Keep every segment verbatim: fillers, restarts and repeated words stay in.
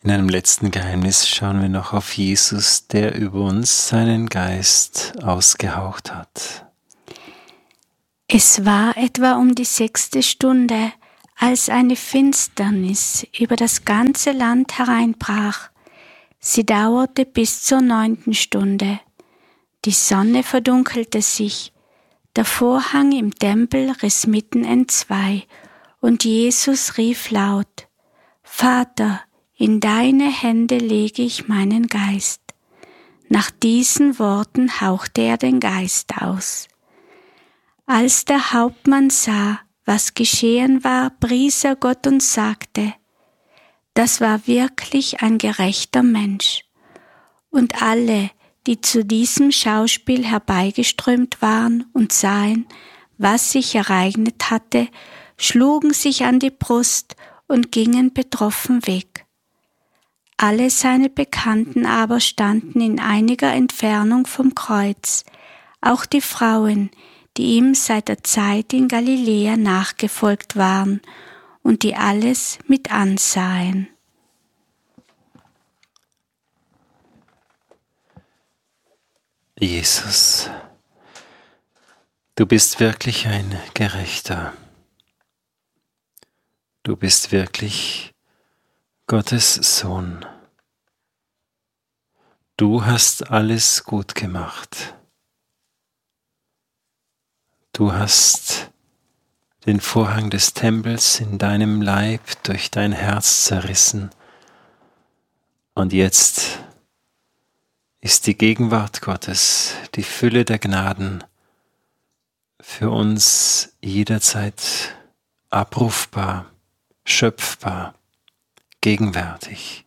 In einem letzten Geheimnis schauen wir noch auf Jesus, der über uns seinen Geist ausgehaucht hat. Es war etwa um die sechste Stunde, als eine Finsternis über das ganze Land hereinbrach. Sie dauerte bis zur neunten Stunde. Die Sonne verdunkelte sich, der Vorhang im Tempel riss mitten entzwei, und Jesus rief laut: Vater, in deine Hände lege ich meinen Geist. Nach diesen Worten hauchte er den Geist aus. Als der Hauptmann sah, was geschehen war, pries er Gott und sagte: Das war wirklich ein gerechter Mensch. Und alle, die zu diesem Schauspiel herbeigeströmt waren und sahen, was sich ereignet hatte, schlugen sich an die Brust und gingen betroffen weg. Alle seine Bekannten aber standen in einiger Entfernung vom Kreuz, auch die Frauen, die ihm seit der Zeit in Galiläa nachgefolgt waren und die alles mit ansahen. Jesus, du bist wirklich ein Gerechter. Du bist wirklich Gottes Sohn. Du hast alles gut gemacht. Du hast den Vorhang des Tempels in deinem Leib durch dein Herz zerrissen. Und jetzt ist die Gegenwart Gottes, die Fülle der Gnaden, für uns jederzeit abrufbar, schöpfbar, gegenwärtig.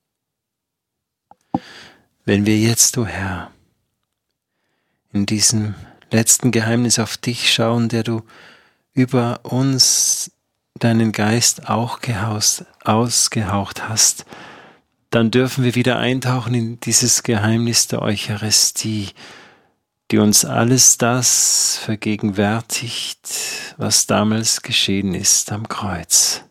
Wenn wir jetzt, o Herr, in diesem letzten Geheimnis auf dich schauen, der du über uns deinen Geist auch gehaust, ausgehaucht hast, dann dürfen wir wieder eintauchen in dieses Geheimnis der Eucharistie, die uns alles das vergegenwärtigt, was damals geschehen ist am Kreuz.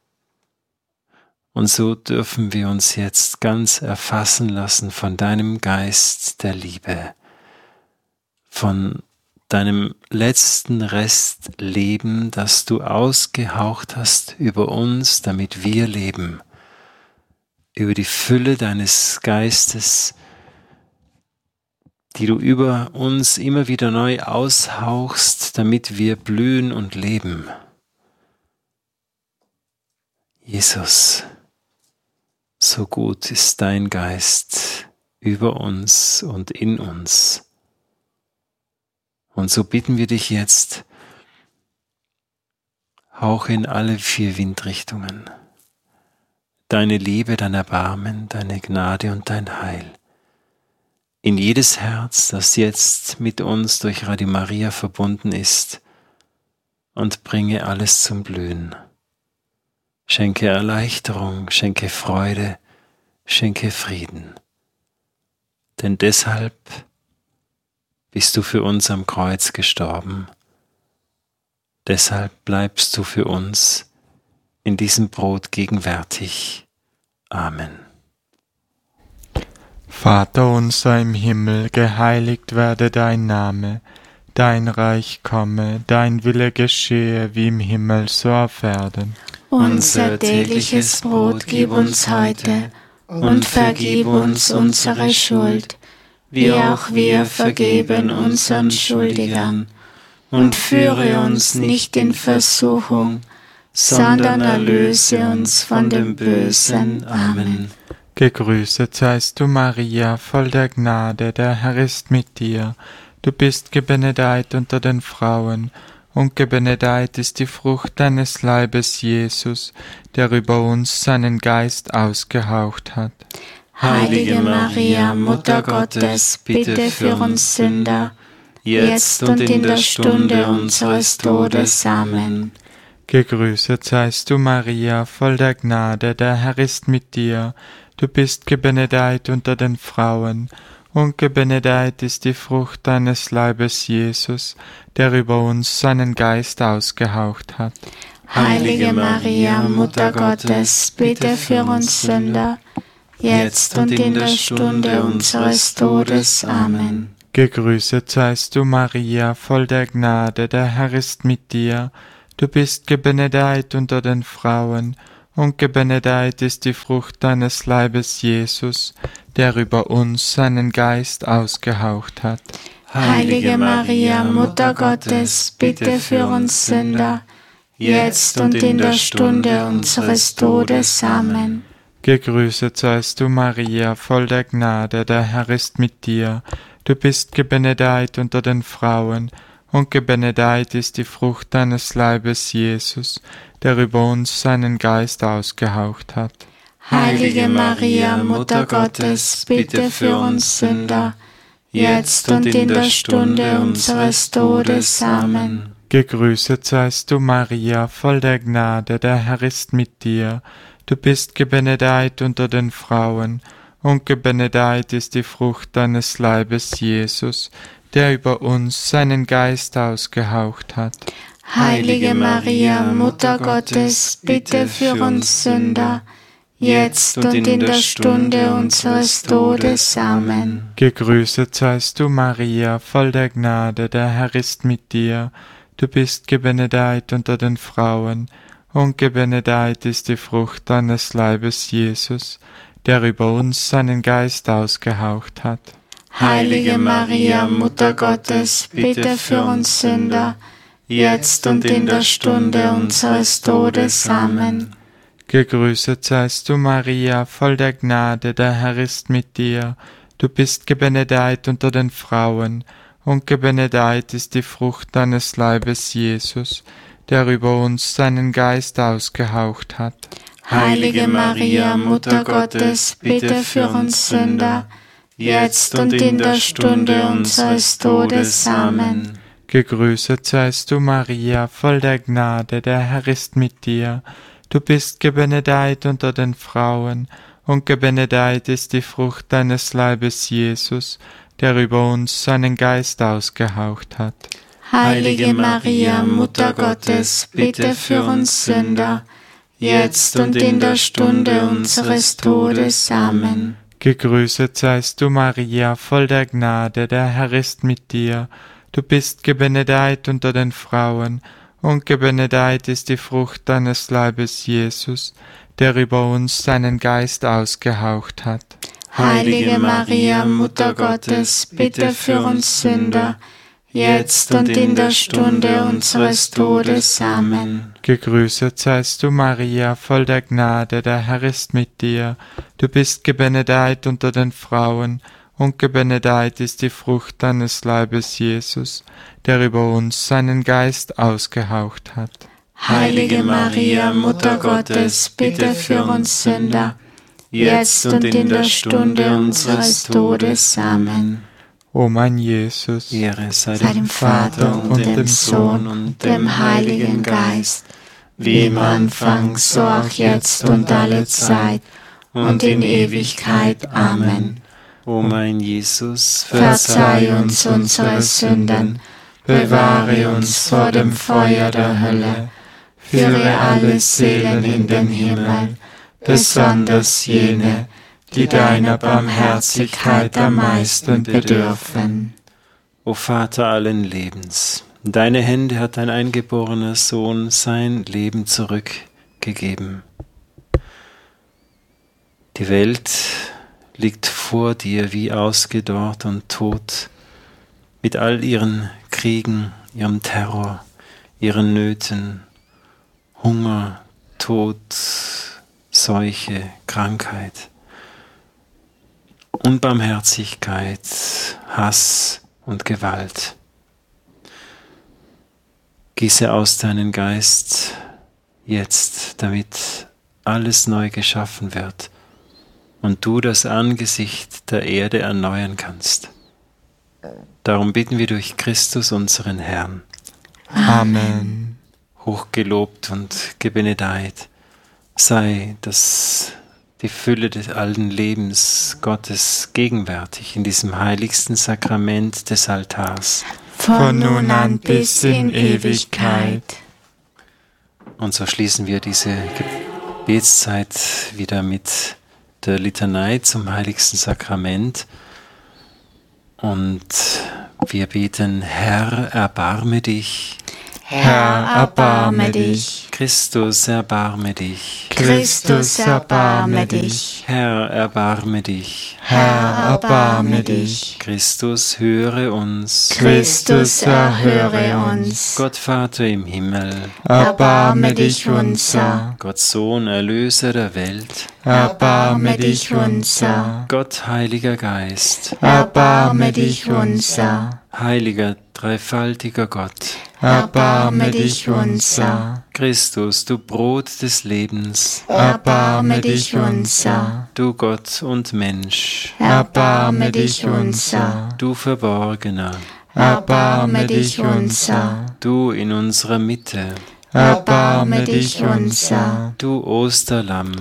Und so dürfen wir uns jetzt ganz erfassen lassen von deinem Geist der Liebe, von deinem letzten Restleben, das du ausgehaucht hast über uns, damit wir leben, über die Fülle deines Geistes, die du über uns immer wieder neu aushauchst, damit wir blühen und leben. Jesus, so gut ist dein Geist über uns und in uns. Und so bitten wir dich jetzt, hauche in alle vier Windrichtungen deine Liebe, dein Erbarmen, deine Gnade und dein Heil in jedes Herz, das jetzt mit uns durch Radio Maria verbunden ist, und bringe alles zum Blühen. Schenke Erleichterung, schenke Freude, schenke Frieden. Denn deshalb bist du für uns am Kreuz gestorben. Deshalb bleibst du für uns in diesem Brot gegenwärtig. Amen. Vater unser im Himmel, geheiligt werde dein Name, dein Reich komme, dein Wille geschehe, wie im Himmel so auf Erden. Unser tägliches Brot gib uns heute und vergib uns unsere Schuld, wie auch wir vergeben unseren Schuldigern. Und führe uns nicht in Versuchung, sondern erlöse uns von dem Bösen. Amen. Gegrüßet seist du, Maria, voll der Gnade, der Herr ist mit dir. Du bist gebenedeit unter den Frauen, und gebenedeit ist die Frucht deines Leibes, Jesus, der über uns seinen Geist ausgehaucht hat. Heilige Maria, Mutter Gottes, bitte für uns Sünder, jetzt und in der Stunde unseres Todes. Amen. Gegrüßet seist du, Maria, voll der Gnade, der Herr ist mit dir. Du bist gebenedeit unter den Frauen, und gebenedeit ist die Frucht deines Leibes, Jesus, der über uns seinen Geist ausgehaucht hat. Heilige Maria, Mutter Gottes, bitte für uns Sünder, jetzt und in der Stunde unseres Todes. Amen. Gegrüßet seist du, Maria, voll der Gnade, der Herr ist mit dir. Du bist gebenedeit unter den Frauen, und gebenedeit ist die Frucht deines Leibes, Jesus, der über uns seinen Geist ausgehaucht hat. Heilige Maria, Mutter Gottes, bitte für uns Sünder, jetzt und in der Stunde unseres Todes. Amen. Gegrüßet seist du, Maria, voll der Gnade, der Herr ist mit dir. Du bist gebenedeit unter den Frauen, und gebenedeit ist die Frucht deines Leibes, Jesus, der über uns seinen Geist ausgehaucht hat. Heilige Maria, Mutter Gottes, bitte für uns Sünder, jetzt und in der Stunde unseres Todes. Amen. Gegrüßet seist du, Maria, voll der Gnade, der Herr ist mit dir. Du bist gebenedeit unter den Frauen, und gebenedeit ist die Frucht deines Leibes, Jesus, der über uns seinen Geist ausgehaucht hat. Heilige Maria, Mutter Gottes, bitte für uns Sünder, jetzt und in der Stunde unseres Todes. Amen. Gegrüßet seist du, Maria, voll der Gnade, der Herr ist mit dir. Du bist gebenedeit unter den Frauen, und gebenedeit ist die Frucht deines Leibes, Jesus, der über uns seinen Geist ausgehaucht hat. Heilige Maria, Mutter Gottes, bitte für uns Sünder, jetzt und in der Stunde unseres Todes. Amen. Gegrüßet seist du, Maria, voll der Gnade, der Herr ist mit dir. Du bist gebenedeit unter den Frauen, und gebenedeit ist die Frucht deines Leibes, Jesus, der über uns seinen Geist ausgehaucht hat. Heilige Maria, Mutter Gottes, bitte für uns Sünder, jetzt und in der Stunde unseres Todes. Amen. Gegrüßet seist du, Maria, voll der Gnade, der Herr ist mit dir. Du bist gebenedeit unter den Frauen, und gebenedeit ist die Frucht deines Leibes, Jesus, der über uns seinen Geist ausgehaucht hat. Heilige Maria, Mutter Gottes, bitte für uns Sünder, jetzt und in der Stunde unseres Todes. Amen. Gegrüßet seist du, Maria, voll der Gnade, der Herr ist mit dir. Du bist gebenedeit unter den Frauen, und gebenedeit ist die Frucht deines Leibes, Jesus, der über uns seinen Geist ausgehaucht hat. Heilige Maria, Mutter Gottes, bitte für uns Sünder, jetzt und in der Stunde unseres Todes. Amen. Gegrüßet seist du, Maria, voll der Gnade, der Herr ist mit dir. Du bist gebenedeit unter den Frauen, und gebenedeit ist die Frucht deines Leibes, Jesus, der über uns seinen Geist ausgehaucht hat. Heilige Maria, Mutter Gottes, bitte für uns Sünder, jetzt und in der Stunde unseres Todes. Amen. O mein Jesus, Ehre sei Sei dem Vater und dem Sohn und dem Heiligen Geist, wie im Anfang, so auch jetzt und alle Zeit und in Ewigkeit. Amen. O mein Jesus, Verzeih uns unsere Sünden, bewahre uns vor dem Feuer der Hölle, führe alle Seelen in den Himmel, besonders jene, die deiner Barmherzigkeit am meisten bedürfen. O Vater allen Lebens, in deine Hände hat dein eingeborener Sohn sein Leben zurückgegeben. Die Welt liegt vor dir wie ausgedorrt und tot, mit all ihren Kriegen, ihrem Terror, ihren Nöten, Hunger, Tod, Seuche, Krankheit, Unbarmherzigkeit, Hass und Gewalt. Gieße aus deinen Geist jetzt, damit alles neu geschaffen wird und du das Angesicht der Erde erneuern kannst. Darum bitten wir durch Christus, unseren Herrn. Amen. Hochgelobt und gebenedeit sei, dass die Fülle des alten Lebens Gottes gegenwärtig in diesem heiligsten Sakrament des Altars. Von nun an bis in Ewigkeit. Und so schließen wir diese Gebetszeit wieder mit der Litanei zum Heiligsten Sakrament. Und wir beten: Herr, erbarme dich. Herr, erbarme dich. Christus, erbarme dich. Christus, erbarme dich. Herr, erbarme dich. Herr, erbarme dich. Christus, höre uns. Christus, erhöre uns. Gott Vater im Himmel, Erbarme dich unser. Gott Sohn, Erlöser der Welt, Erbarme dich unser. Gott Heiliger Geist, Erbarme dich unser. Heiliger, dreifaltiger Gott, Erbarme dich unser. Christus, du Brot des Lebens, Erbarme dich unser. du Gott und Mensch, Erbarme dich unser. du Verborgener, Erbarme dich unser. du in unserer Mitte, Erbarme dich unser. du Osterlamm,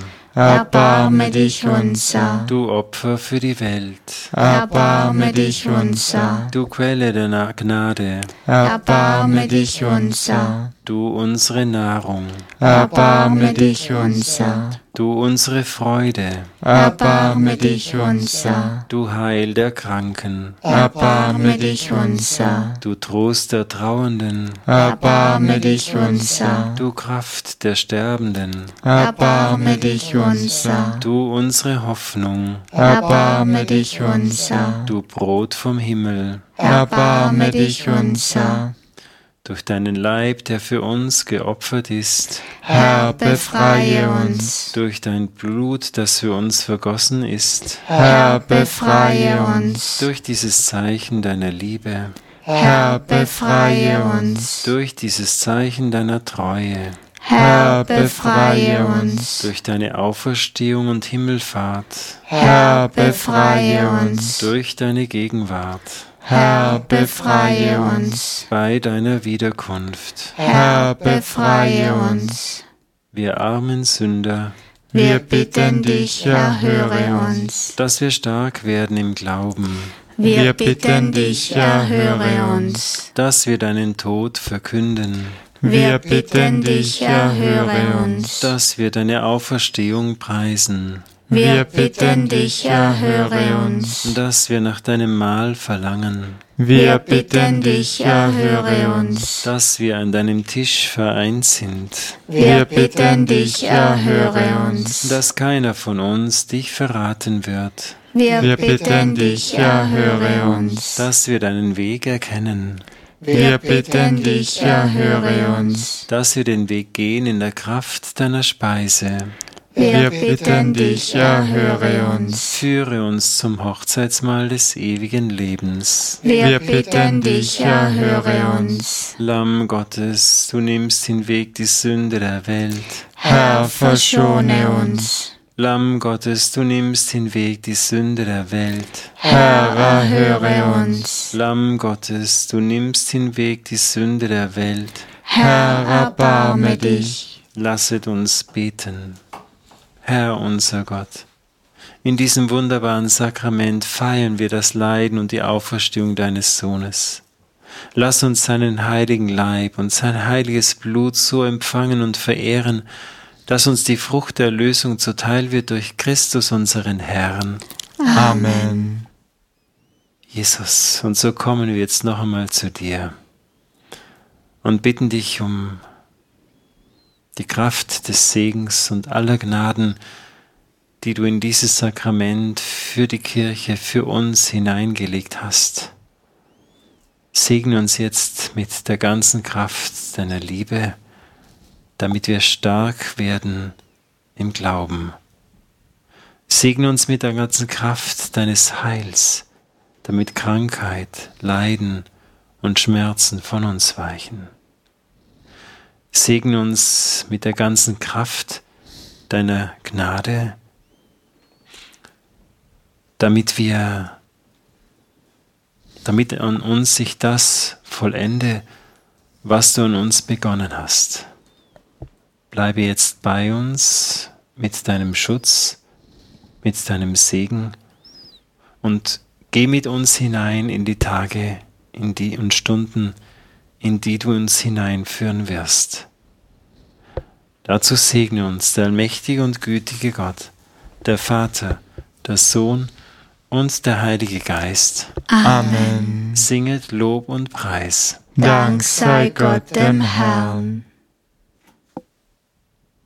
Erbarme dich unser. du Opfer für die Welt, Erbarme dich unser. du Quelle der Na- Gnade, Erbarme dich unser. du unsere Nahrung, Erbarme dich unser. du unsere Freude, Erbarme dich unser. du Heil der Kranken, Erbarme dich unser. du Trost der Trauernden, Erbarme dich unser. du Kraft der Sterbenden, Erbarme dich unser. du unsere Hoffnung, Erbarme dich unser. du Brot vom Himmel, Erbarme dich unser. durch deinen Leib, der für uns geopfert ist, Herr, befreie uns. durch dein Blut, das für uns vergossen ist, Herr, befreie uns. durch dieses Zeichen deiner Liebe, Herr, befreie uns. durch dieses Zeichen deiner Treue, Herr, befreie uns. durch deine Auferstehung und Himmelfahrt, Herr, befreie uns. durch deine Gegenwart, Herr, befreie uns. bei deiner Wiederkunft. Herr, befreie uns. Wir armen Sünder, Wir bitten dich, erhöre uns. dass wir stark werden im Glauben, Wir bitten dich, erhöre uns. dass wir deinen Tod verkünden, Wir bitten dich, erhöre uns. dass wir deine Auferstehung preisen, Wir bitten dich, erhöre uns. dass wir nach deinem Mahl verlangen, Wir bitten dich, erhöre uns. dass wir an deinem Tisch vereint sind, Wir bitten dich, erhöre uns. dass keiner von uns dich verraten wird, Wir bitten dich, erhöre uns. dass wir deinen Weg erkennen, Wir bitten dich, erhöre uns. dass wir den Weg gehen in der Kraft deiner Speise. Wir bitten dich, erhöre uns. Führe uns zum Hochzeitsmahl des ewigen Lebens. Wir bitten dich, erhöre uns. Lamm Gottes, du nimmst hinweg die Sünde der Welt. Herr, verschone uns. Lamm Gottes, du nimmst hinweg die Sünde der Welt. Herr, erhöre uns. Lamm Gottes, du nimmst hinweg die Sünde der Welt. Herr, erbarme dich. Lasset uns beten. Herr unser Gott, in diesem wunderbaren Sakrament feiern wir das Leiden und die Auferstehung deines Sohnes. Lass uns seinen heiligen Leib und sein heiliges Blut so empfangen und verehren, dass uns die Frucht der Erlösung zuteil wird durch Christus unseren Herrn. Amen. Jesus, und so kommen wir jetzt noch einmal zu dir und bitten dich um die Kraft des Segens und aller Gnaden, die du in dieses Sakrament für die Kirche, für uns hineingelegt hast. Segne uns jetzt mit der ganzen Kraft deiner Liebe, damit wir stark werden im Glauben. Segne uns mit der ganzen Kraft deines Heils, damit Krankheit, Leiden und Schmerzen von uns weichen. Segne uns mit der ganzen Kraft deiner Gnade, damit wir, damit an uns sich das vollende, was du an uns begonnen hast. Bleibe jetzt bei uns mit deinem Schutz, mit deinem Segen und geh mit uns hinein in die Tage, in die und Stunden, in die du uns hineinführen wirst. Dazu segne uns der allmächtige und gütige Gott, der Vater, der Sohn und der Heilige Geist. Amen. Singet Lob und Preis. Dank sei Gott dem Herrn.